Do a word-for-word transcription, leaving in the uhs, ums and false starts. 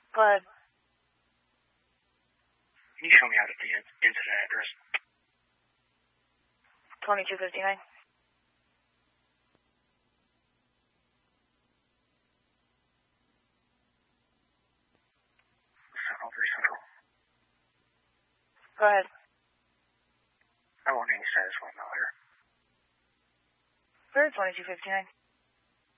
Go ahead. Can you show me how to get into the address? twenty-two fifty-nine. seven oh three Central. Go ahead. I want any status one now here. Where's twenty-two fifty-nine?